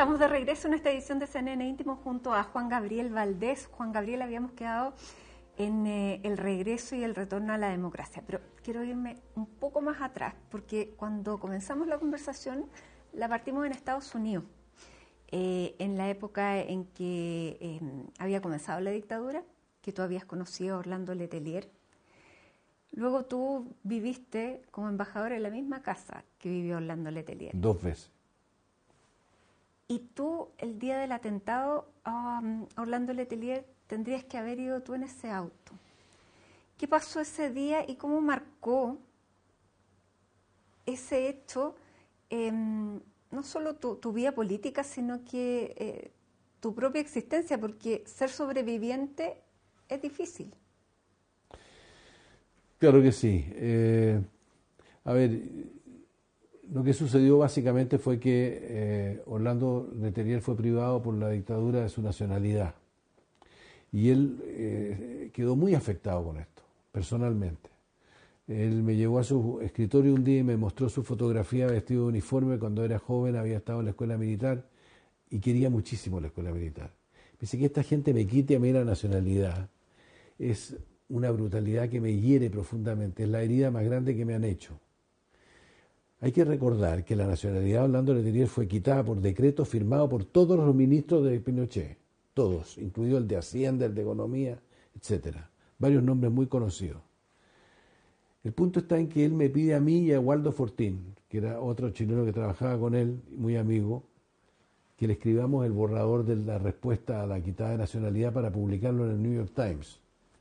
Estamos de regreso en esta edición de CNN Íntimo junto a Juan Gabriel Valdés. Juan Gabriel, habíamos quedado en el regreso y el retorno a la democracia, pero quiero irme un poco más atrás, porque cuando comenzamos la conversación la partimos en Estados Unidos, en la época en que había comenzado la dictadura, que tú habías conocido a Orlando Letelier. Luego tú viviste como embajador en la misma casa que vivió Orlando Letelier. 2 veces. Y tú, el día del atentado a Orlando Letelier, tendrías que haber ido tú en ese auto. ¿Qué pasó ese día y cómo marcó ese hecho no solo tu vida política, sino que tu propia existencia? Porque ser sobreviviente es difícil. Claro que sí. A ver, lo que sucedió básicamente fue que Orlando Letelier fue privado por la dictadura de su nacionalidad. Y él quedó muy afectado con esto, personalmente. Él me llevó a su escritorio un día y me mostró su fotografía vestido de uniforme cuando era joven, había estado en la escuela militar y quería muchísimo la escuela militar. Me dice que esta gente me quite a mí la nacionalidad. Es una brutalidad que me hiere profundamente, es la herida más grande que me han hecho. Hay que recordar que la nacionalidad de Orlando Letelier fue quitada por decreto firmado por todos los ministros de Pinochet, todos, incluido el de Hacienda, el de Economía, etcétera. Varios nombres muy conocidos. El punto está en que él me pide a mí y a Waldo Fortín, que era otro chileno que trabajaba con él, muy amigo, que le escribamos el borrador de la respuesta a la quitada de nacionalidad para publicarlo en el New York Times.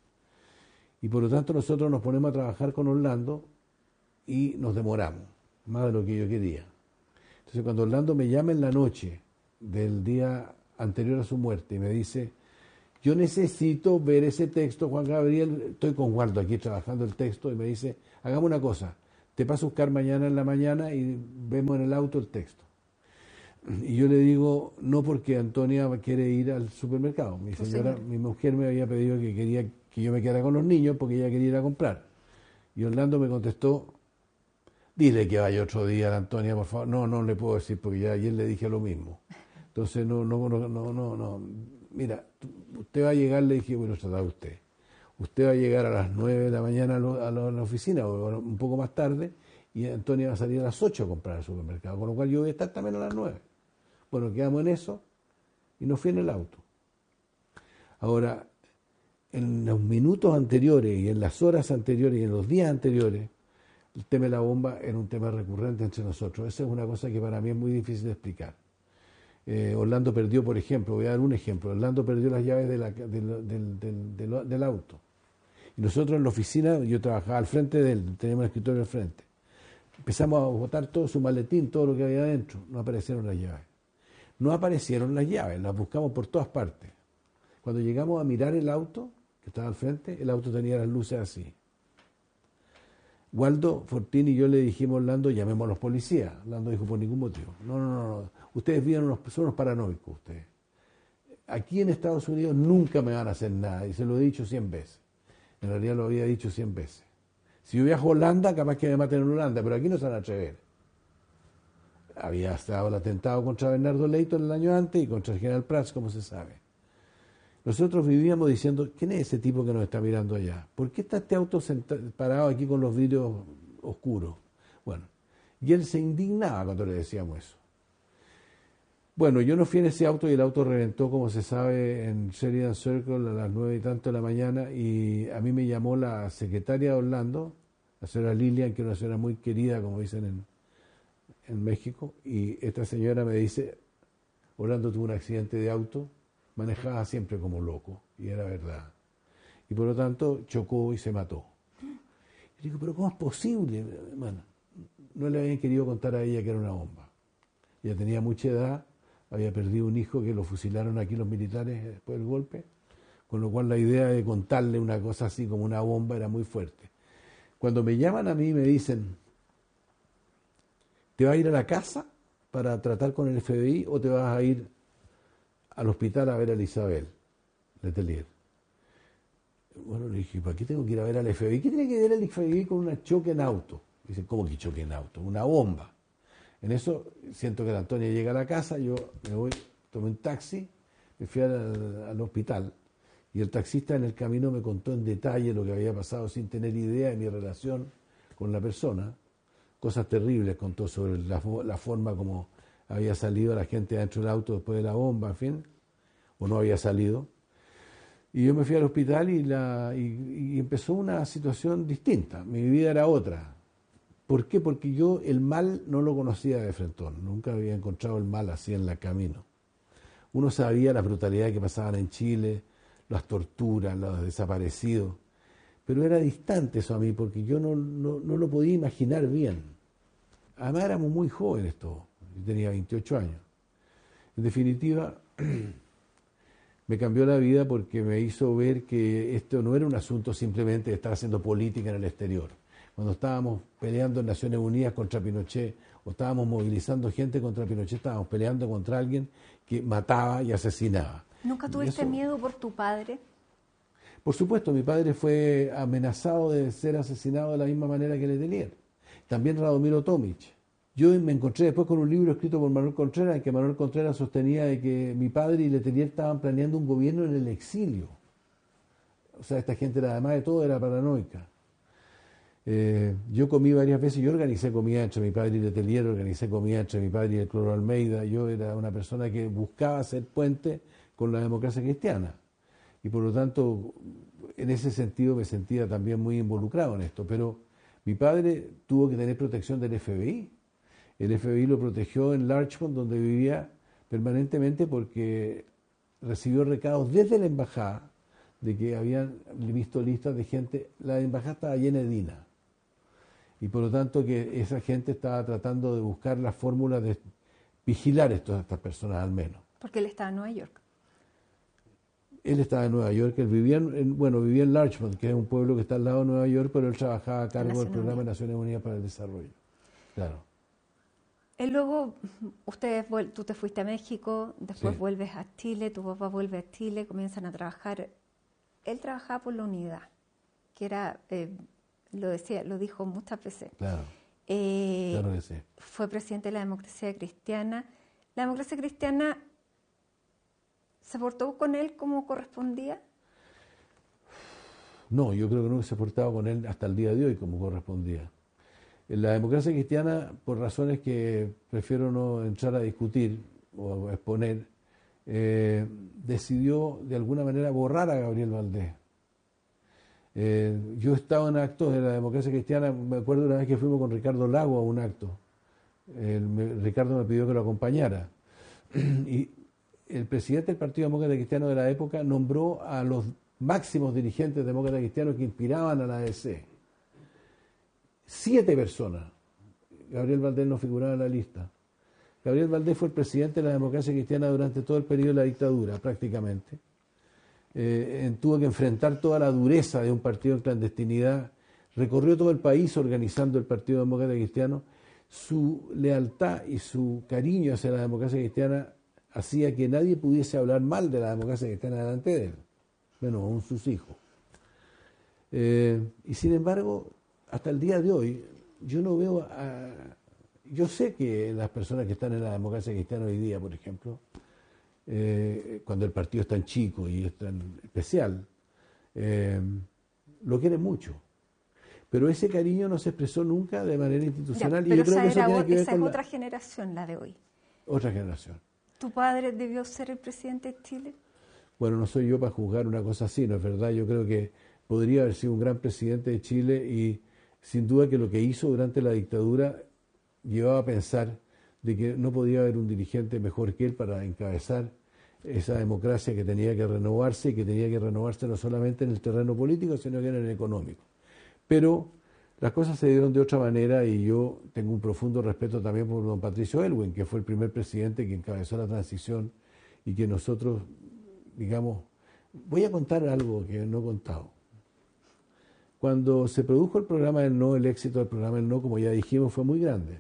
Y por lo tanto nosotros nos ponemos a trabajar con Orlando y nos demoramos, más de lo que yo quería. Entonces cuando Orlando me llama en la noche del día anterior a su muerte y me dice: yo necesito ver ese texto, Juan Gabriel, estoy con Waldo aquí trabajando el texto, y me dice: hagamos una cosa, te paso a buscar mañana en la mañana y vemos en el auto el texto. Y yo le digo: no, porque Antonia quiere ir al supermercado. Mi señora, mi mujer me había pedido que quería que yo me quedara con los niños porque ella quería ir a comprar. Y Orlando me contestó: dile que vaya otro día a la Antonia, por favor. No, no le puedo decir porque ya ayer le dije lo mismo. Entonces, no. Mira, usted va a llegar, le dije, bueno, tratado usted. Usted va a llegar a las 9 de la mañana a la oficina, o un poco más tarde, y Antonia va a salir a las 8 a comprar al supermercado, con lo cual yo voy a estar también a las 9. Bueno, quedamos en eso, y nos fui en el auto. Ahora, en los minutos anteriores, y en las horas anteriores, y en los días anteriores, el tema de la bomba era un tema recurrente entre nosotros. Esa es una cosa que para mí es muy difícil de explicar. Orlando perdió, por ejemplo, voy a dar un ejemplo, Orlando perdió las llaves del auto. Y nosotros en la oficina, yo trabajaba al frente de él, teníamos un escritorio al frente. Empezamos a botar todo su maletín, todo lo que había adentro. No aparecieron las llaves. No aparecieron las llaves, las buscamos por todas partes. Cuando llegamos a mirar el auto, que estaba al frente, el auto tenía las luces así. Waldo Fortín y yo le dijimos a Orlando: llamemos a los policías. Orlando dijo: por ningún motivo. No. Ustedes son unos paranoicos, ustedes. Aquí en Estados Unidos nunca me van a hacer nada, y se lo he dicho 100 veces. En realidad lo había dicho 100 veces. Si yo viajo a Holanda, capaz que me maten en Holanda, pero aquí no se van a atrever. Había estado el atentado contra Bernardo Leighton el año antes y contra el general Prats, como se sabe. Nosotros vivíamos diciendo: ¿quién es ese tipo que nos está mirando allá? ¿Por qué está este auto parado aquí con los vidrios oscuros? Bueno, y él se indignaba cuando le decíamos eso. Bueno, yo no fui en ese auto y el auto reventó, como se sabe, en Sheridan Circle a las 9 y tanto de la mañana, y a mí me llamó la secretaria de Orlando, la señora Lilian, que es una señora muy querida, como dicen en México, y esta señora me dice: Orlando tuvo un accidente de auto, manejaba siempre como loco, y era verdad. Y por lo tanto chocó y se mató. Y digo: ¿pero cómo es posible? Bueno, no le habían querido contar a ella que era una bomba. Ella tenía mucha edad, había perdido un hijo que lo fusilaron aquí los militares después del golpe, con lo cual la idea de contarle una cosa así como una bomba era muy fuerte. Cuando me llaman a mí y me dicen: ¿te vas a ir a la casa para tratar con el FBI o te vas a ir al hospital a ver a Isabel Letelier? Bueno, le dije: ¿para qué tengo que ir a ver al FBI? ¿Qué tiene que ver el FBI con un choque en auto? Dicen: ¿cómo que choque en auto? Una bomba. En eso siento que la Antonia llega a la casa, yo me voy, tomé un taxi, me fui al hospital y el taxista en el camino me contó en detalle lo que había pasado sin tener idea de mi relación con la persona. Cosas terribles contó sobre la forma como había salido la gente dentro del auto después de la bomba, en fin, o no había salido. Y yo me fui al hospital y empezó una situación distinta. Mi vida era otra. ¿Por qué? Porque yo el mal no lo conocía de frentón. Nunca había encontrado el mal así en el camino. Uno sabía las brutalidades que pasaban en Chile, las torturas, los desaparecidos. Pero era distante eso a mí, porque yo no lo podía imaginar bien. Además éramos muy jóvenes todos. Yo tenía 28 años. En definitiva, me cambió la vida porque me hizo ver que esto no era un asunto simplemente de estar haciendo política en el exterior. Cuando estábamos peleando en Naciones Unidas contra Pinochet o estábamos movilizando gente contra Pinochet, estábamos peleando contra alguien que mataba y asesinaba. ¿Nunca tuviste miedo por tu padre? Por supuesto, mi padre fue amenazado de ser asesinado de la misma manera que Letelier. También Radomiro Tomic. Yo me encontré después con un libro escrito por Manuel Contreras, en que Manuel Contreras sostenía de que mi padre y Letelier estaban planeando un gobierno en el exilio. O sea, esta gente, además de todo, era paranoica. Yo comí varias veces, yo organicé comida entre mi padre y Letelier, organicé comida entre mi padre y el Cloro Almeida. Yo era una persona que buscaba hacer puente con la democracia cristiana. Y por lo tanto, en ese sentido me sentía también muy involucrado en esto. Pero mi padre tuvo que tener protección del FBI. El FBI lo protegió en Larchmont, donde vivía permanentemente, porque recibió recados desde la embajada de que habían visto listas de gente. La embajada estaba llena de DINA. Y por lo tanto que esa gente estaba tratando de buscar la fórmula de vigilar a estas personas al menos. Porque él estaba en Nueva York. Él estaba en Nueva York, él vivía en Larchmont, que es un pueblo que está al lado de Nueva York, pero él trabajaba a cargo del programa de Naciones Unidas para el Desarrollo. Claro. Él luego, tú te fuiste a México, después vuelves a Chile, tu papá vuelve a Chile, comienzan a trabajar. Él trabajaba por la unidad, que era, lo dijo muchas veces. Claro, claro que sí. Fue presidente de la Democracia Cristiana. La Democracia Cristiana se portó con él como correspondía. No, yo creo que no se ha portado con él hasta el día de hoy como correspondía. La Democracia Cristiana, por razones que prefiero no entrar a discutir o a exponer, decidió de alguna manera borrar a Gabriel Valdés. Yo estaba en actos de la Democracia Cristiana, me acuerdo una vez que fuimos con Ricardo Lago a un acto. Ricardo me pidió que lo acompañara. Y el presidente del Partido Demócrata Cristiano de la época nombró a los máximos dirigentes demócratas cristianos que inspiraban a la ADC. 7 personas. Gabriel Valdés no figuraba en la lista. Gabriel Valdés fue el presidente de la Democracia Cristiana durante todo el periodo de la dictadura, prácticamente. Tuvo que enfrentar toda la dureza de un partido en clandestinidad. Recorrió todo el país organizando el Partido Demócrata Cristiano. Su lealtad y su cariño hacia la democracia cristiana hacía que nadie pudiese hablar mal de la democracia cristiana delante de él, menos aún sus hijos. Y sin embargo, hasta el día de hoy, yo no veo yo sé que las personas que están en la democracia cristiana hoy día, por ejemplo, cuando el partido es tan chico y es tan especial, lo quieren mucho. Pero ese cariño no se expresó nunca de manera institucional. Ya, pero y yo creo que eso tiene que ver esa con es otra generación, la de hoy. Otra generación. ¿Tu padre debió ser el presidente de Chile? Bueno, no soy yo para juzgar una cosa así, ¿no es verdad? Yo creo que podría haber sido un gran presidente de Chile y sin duda que lo que hizo durante la dictadura llevaba a pensar de que no podía haber un dirigente mejor que él para encabezar esa democracia que tenía que renovarse y que tenía que renovarse no solamente en el terreno político, sino que en el económico. Pero las cosas se dieron de otra manera y yo tengo un profundo respeto también por don Patricio Aylwin, que fue el primer presidente que encabezó la transición y que nosotros, digamos, voy a contar algo que no he contado. Cuando se produjo el programa del No, el éxito del programa del No, como ya dijimos, fue muy grande.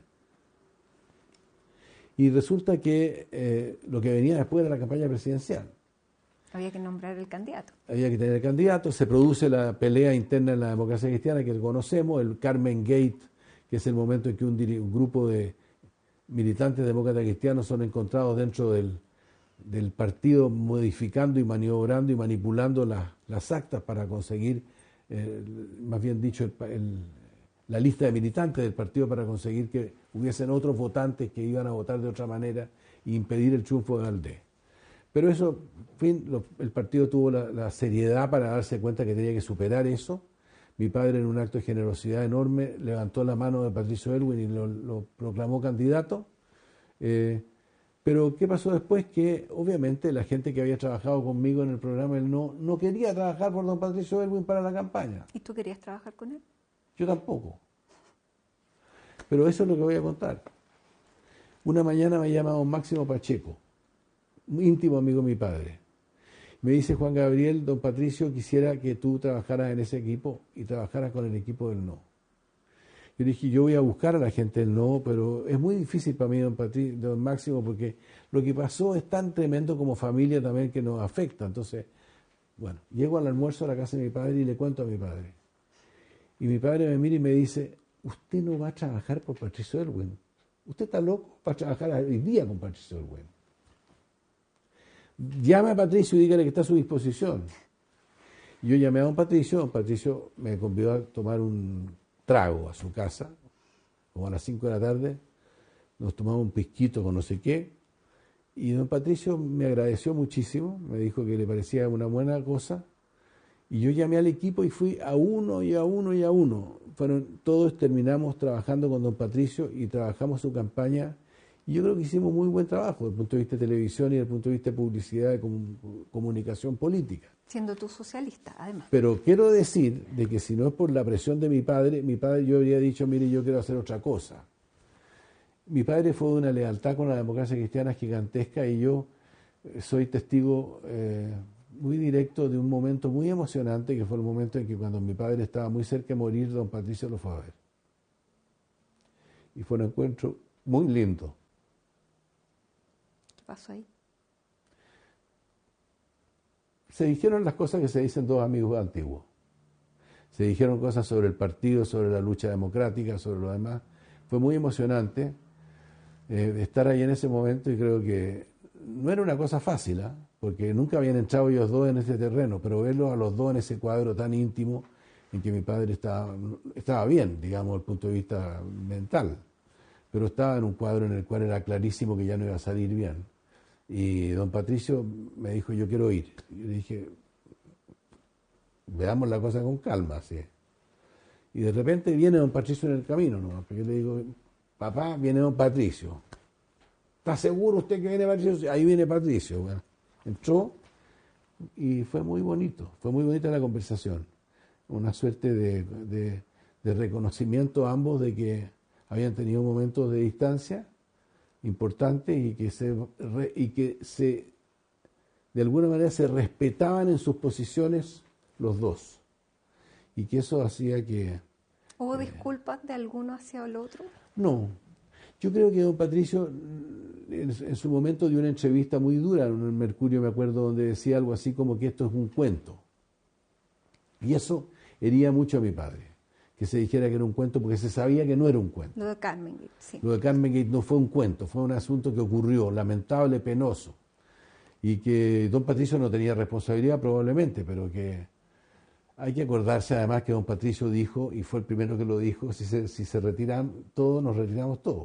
Y resulta que lo que venía después era la campaña presidencial. Había que nombrar el candidato. Había que tener el candidato, se produce la pelea interna en la democracia cristiana que conocemos, el Carmen Gate, que es el momento en que un grupo de militantes demócratas cristianos son encontrados dentro del partido modificando y maniobrando y manipulando las actas para conseguir, más bien dicho, la lista de militantes del partido para conseguir que hubiesen otros votantes que iban a votar de otra manera e impedir el triunfo de Valdés. Pero eso, en fin, el partido tuvo la seriedad para darse cuenta que tenía que superar eso. Mi padre, en un acto de generosidad enorme, levantó la mano de Patricio Aylwin y lo proclamó candidato. Pero ¿qué pasó después? Que obviamente la gente que había trabajado conmigo en el programa él no quería trabajar por don Patricio Aylwin para la campaña. ¿Y tú querías trabajar con él? Yo tampoco. Pero eso es lo que voy a contar. Una mañana me llama don Máximo Pacheco, un íntimo amigo de mi padre. Me dice: Juan Gabriel, don Patricio quisiera que tú trabajaras en ese equipo y trabajaras con el equipo del no. Yo dije: yo voy a buscar a la gente del no, pero es muy difícil para mí, don Máximo, porque lo que pasó es tan tremendo como familia también que nos afecta. Entonces, bueno, llego al almuerzo a la casa de mi padre y le cuento a mi padre. Y mi padre me mira y me dice: usted no va a trabajar por Patricio Aylwin. Usted está loco para trabajar hoy día con Patricio Aylwin. Llame a Patricio y dígale que está a su disposición. Yo llamé a don Patricio me convidó a tomar un trago a su casa, como a las 5 de la tarde, nos tomamos un pisquito con no sé qué, y don Patricio me agradeció muchísimo, me dijo que le parecía una buena cosa, y yo llamé al equipo y fui a uno y a uno y a uno. Todos terminamos trabajando con don Patricio y trabajamos su campaña. Y yo creo que hicimos muy buen trabajo desde el punto de vista de televisión y desde el punto de vista de publicidad y comunicación política. Siendo tú socialista, además. Pero quiero decir de que si no es por la presión de mi padre yo habría dicho: mire, yo quiero hacer otra cosa. Mi padre fue de una lealtad con la democracia cristiana gigantesca y yo soy testigo muy directo de un momento muy emocionante, que fue el momento en que, cuando mi padre estaba muy cerca de morir, don Patricio lo fue a ver. Y fue un encuentro muy lindo. ¿Qué pasó ahí? Se dijeron las cosas que se dicen dos amigos antiguos. Se dijeron cosas sobre el partido, sobre la lucha democrática, sobre lo demás. Fue muy emocionante estar ahí en ese momento, y creo que no era una cosa fácil, porque nunca habían entrado ellos dos en ese terreno, pero verlos a los dos en ese cuadro tan íntimo en que mi padre estaba bien, digamos, desde el punto de vista mental, pero estaba en un cuadro en el cual era clarísimo que ya no iba a salir bien. Y don Patricio me dijo: yo quiero ir. Y yo dije: veamos la cosa con calma, ¿sí? Y de repente viene don Patricio en el camino, ¿no? Porque yo le digo: papá, viene don Patricio. ¿Está seguro usted que viene Patricio? Ahí viene Patricio. Bueno, entró y fue muy bonito. Fue muy bonita la conversación. Una suerte de reconocimiento a ambos de que habían tenido momentos de distancia importantes y que de alguna manera se respetaban en sus posiciones los dos. Y que eso hacía que... ¿Hubo disculpas de alguno hacia el otro? No. Yo creo que don Patricio, en su momento, dio una entrevista muy dura en el Mercurio, me acuerdo, donde decía algo así como que esto es un cuento. Y eso hería mucho a mi padre, que se dijera que era un cuento, porque se sabía que no era un cuento. Lo de Carmengate, sí. Lo de Carmengate no fue un cuento, fue un asunto que ocurrió, lamentable, penoso. Y que don Patricio no tenía responsabilidad probablemente, pero que hay que acordarse además que don Patricio dijo, y fue el primero que lo dijo: si se retiran todos, nos retiramos todos.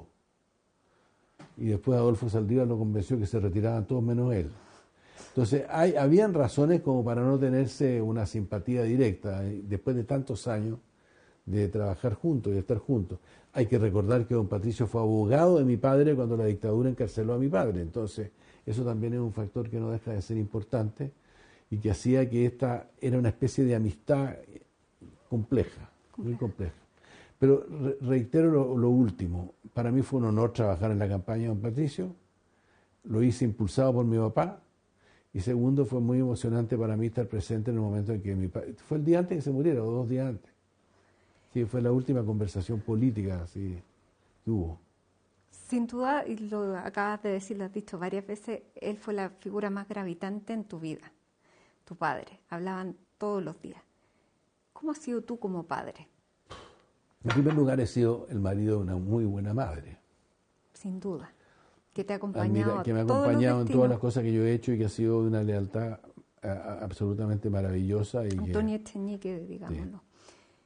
Y después Adolfo Saldívar lo convenció que se retiraban todos menos él. Entonces, habían razones como para no tenerse una simpatía directa después de tantos años de trabajar juntos y de estar juntos. Hay que recordar que don Patricio fue abogado de mi padre cuando la dictadura encarceló a mi padre. Entonces, eso también es un factor que no deja de ser importante y que hacía que esta era una especie de amistad compleja, muy compleja. Pero reitero lo último, para mí fue un honor trabajar en la campaña de don Patricio, lo hice impulsado por mi papá, y segundo, fue muy emocionante para mí estar presente en el momento en que mi padre, fue el día antes que se muriera, o 2 días antes. Sí, fue la última conversación política así, que hubo. Sin duda, y lo acabas de decir, lo has dicho varias veces, él fue la figura más gravitante en tu vida, tu padre. Hablaban todos los días. ¿Cómo has sido tú como padre? En primer lugar, he sido el marido de una muy buena madre. sin duda, que te ha acompañado que me ha todos los acompañado en todas destinos. las cosas que yo he hecho y que ha sido de una lealtad absolutamente maravillosa. Antonio Echenique, digámoslo. Sí.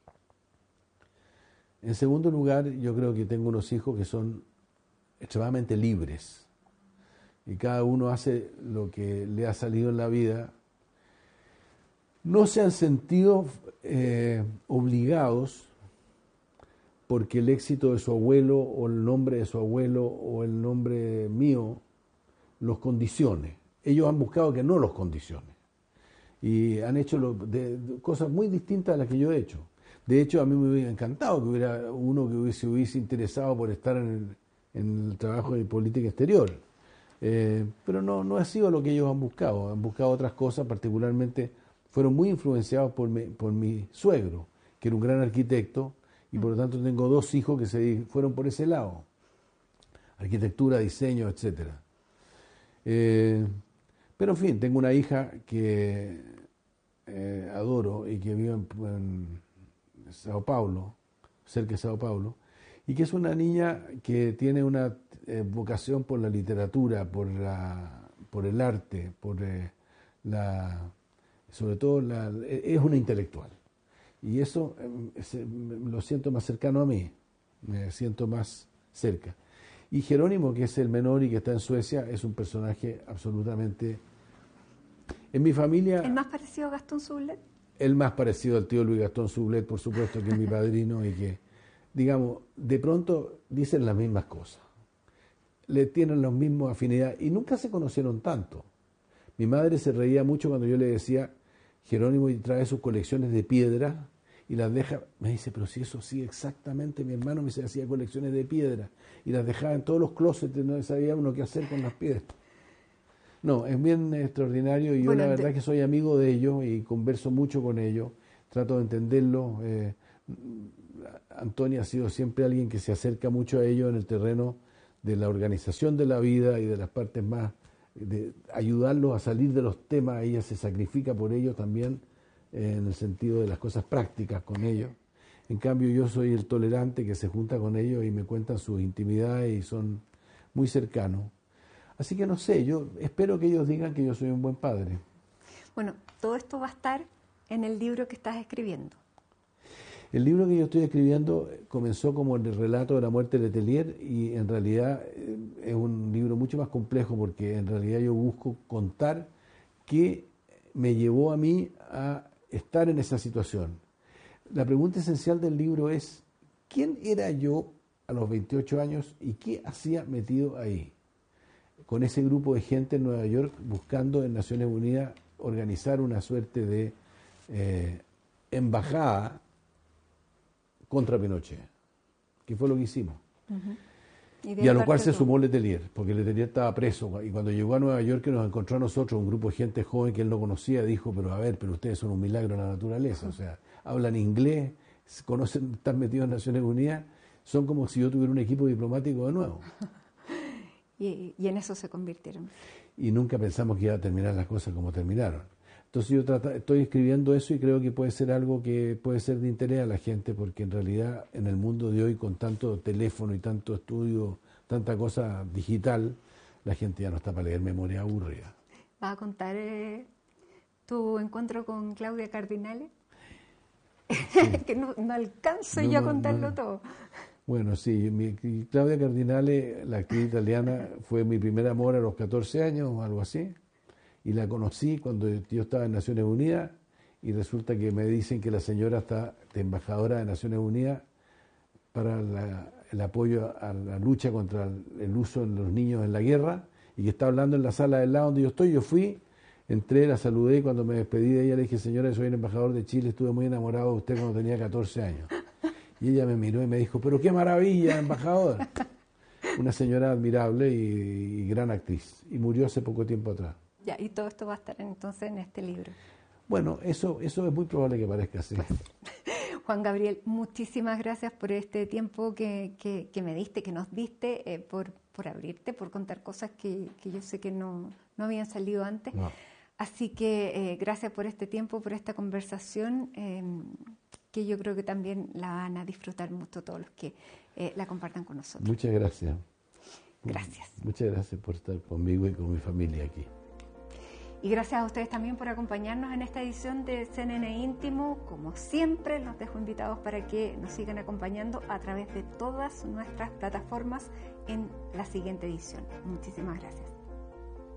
En segundo lugar, yo creo que tengo unos hijos que son extremadamente libres y cada uno hace lo que le ha salido en la vida. No se han sentido obligados porque el éxito de su abuelo o el nombre de su abuelo o el nombre mío los condicione. Ellos han buscado que no los condicione y han hecho cosas muy distintas a las que yo he hecho. De hecho, a mí me hubiera encantado que hubiera uno que se hubiese interesado por estar en el trabajo de política exterior. Pero no ha sido lo que ellos han buscado otras cosas, particularmente fueron muy influenciados por mi suegro, que era un gran arquitecto, y por lo tanto tengo dos hijos que se fueron por ese lado, arquitectura, diseño, etcétera. Pero en fin, tengo una hija que adoro y que vive en Sao Paulo, cerca de Sao Paulo, y que es una niña que tiene una vocación por la literatura, por el arte, sobre todo es una intelectual. Y eso lo siento más cercano a mí, me siento más cerca. Y Jerónimo, que es el menor y que está en Suecia, es un personaje absolutamente... En mi familia... ¿El más parecido a Gastón Sublet? El más parecido al tío Luis Gastón Sublet, por supuesto, que es mi padrino y que, digamos, de pronto dicen las mismas cosas. Le tienen las mismas afinidades y nunca se conocieron tanto. Mi madre se reía mucho cuando yo le decía, Jerónimo trae sus colecciones de piedra y las deja, me dice, pero si eso sí, exactamente, mi hermano me hacía colecciones de piedra y las dejaba en todos los closets, no sabía uno qué hacer con las piedras. No, es bien extraordinario y yo la verdad que soy amigo de ellos y converso mucho con ellos, trato de entenderlos. Antonio ha sido siempre alguien que se acerca mucho a ellos en el terreno de la organización de la vida y de las partes más, de ayudarlos a salir de los temas. Ella se sacrifica por ellos también en el sentido de las cosas prácticas con ellos. En cambio yo soy el tolerante que se junta con ellos y me cuentan sus intimidades y son muy cercanos. Así que no sé, yo espero que ellos digan que yo soy un buen padre. Bueno, todo esto va a estar en el libro que estás escribiendo. El libro que yo estoy escribiendo comenzó como el relato de la muerte de Letelier y en realidad es un libro mucho más complejo porque en realidad yo busco contar qué me llevó a mí a estar en esa situación. La pregunta esencial del libro es, ¿quién era yo a los 28 años y qué hacía metido ahí? Con ese grupo de gente en Nueva York buscando en Naciones Unidas organizar una suerte de embajada contra Pinochet, que fue lo que hicimos. Y a lo cual se sumó Letelier, porque Letelier estaba preso, y cuando llegó a Nueva York que nos encontró a nosotros, un grupo de gente joven que él no conocía, dijo, pero ustedes son un milagro en la naturaleza, o sea, hablan inglés, conocen, están metidos en Naciones Unidas, son como si yo tuviera un equipo diplomático de nuevo. Y en eso se convirtieron. Y nunca pensamos que iba a terminar las cosas como terminaron. Entonces yo estoy escribiendo eso y creo que puede ser algo que puede ser de interés a la gente, porque en realidad en el mundo de hoy, con tanto teléfono y tanto estudio, tanta cosa digital, la gente ya no está para leer memoria aburrida. ¿Vas a contar tu encuentro con Claudia Cardinale? Sí. Que no alcanzo yo a contarlo todo. Bueno, sí, Claudia Cardinale, la actriz italiana, fue mi primer amor a los 14 años o algo así, y la conocí cuando yo estaba en Naciones Unidas, y resulta que me dicen que la señora está de embajadora de Naciones Unidas para el apoyo a la lucha contra el uso de los niños en la guerra, y que está hablando en la sala del lado donde yo estoy. Yo fui, entré, la saludé, y cuando me despedí de ella le dije, señora, soy el embajador de Chile, estuve muy enamorado de usted cuando tenía 14 años. Y ella me miró y me dijo, pero qué maravilla, embajador. Una señora admirable y gran actriz. Y murió hace poco tiempo atrás. Ya, y todo esto va a estar entonces en este libro. Bueno, eso es muy probable que parezca así. Juan Gabriel, muchísimas gracias por este tiempo que me diste, que nos diste, por abrirte, por contar cosas que yo sé que no habían salido antes. No. Así que gracias por este tiempo, por esta conversación, que yo creo que también la van a disfrutar mucho todos los que la compartan con nosotros. Muchas gracias. Gracias. Muchas gracias por estar conmigo y con mi familia aquí. Y gracias a ustedes también por acompañarnos en esta edición de CNN Íntimo. Como siempre, los dejo invitados para que nos sigan acompañando a través de todas nuestras plataformas en la siguiente edición. Muchísimas gracias.